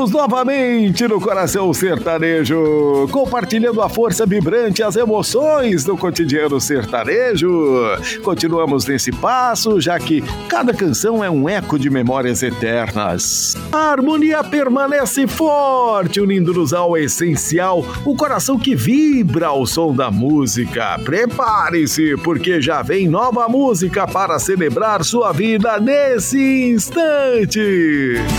Estamos novamente no Coração Sertanejo, compartilhando a força vibrante e as emoções do cotidiano sertanejo. Continuamos nesse passo, já que cada canção é um eco de memórias eternas. A harmonia permanece forte, unindo-nos ao essencial, o coração que vibra ao som da música. Prepare-se, porque já vem nova música para celebrar sua vida nesse instante.